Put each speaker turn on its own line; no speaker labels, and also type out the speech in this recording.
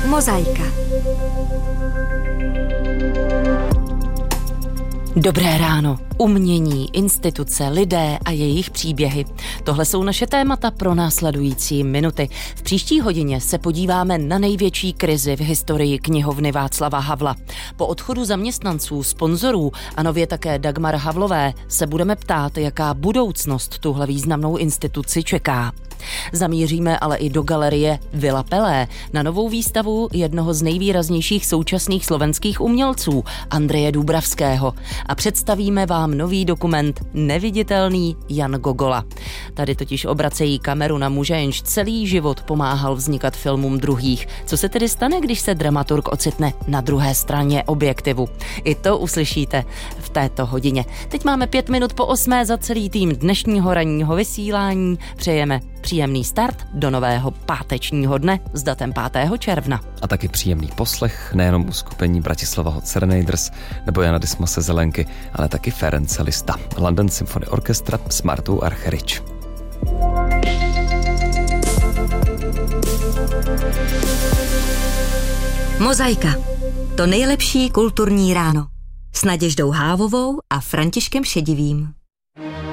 Mozaika.
Dobré ráno. Umění, instituce, lidé a jejich příběhy. Tohle jsou naše témata pro následující minuty. V příští hodině se podíváme na největší krizi v historii knihovny Václava Havla. Po odchodu zaměstnanců, sponzorů a nově také Dagmar Havlové se budeme ptát, jaká budoucnost tuhle významnou instituci čeká. Zamíříme ale i do galerie Villa Pelé na novou výstavu jednoho z nejvýraznějších současných slovenských umělců, Andreje Dúbravského, a představíme vám nový dokument Neviditelný Jan Gogola. Tady totiž obracejí kameru na muže, jenž celý život pomáhal vznikat filmům druhých. Co se tedy stane, když se dramaturg ocitne na druhé straně objektivu? I to uslyšíte v této hodině. Teď máme 5 minut po 8 za celý tým dnešního ranního vysílání. Přejeme příjemný start do nového pátečního dne s datem 5. června.
A taky příjemný poslech nejenom uskupení Bratislava Hot Serenaders nebo Jana Dismase Zelenky, ale taky Ference Lista, London Symphony Orchestra s Martou Archerich.
Mozaika. To nejlepší kulturní ráno. S Naděždou Hávovou a Františkem Šedivým.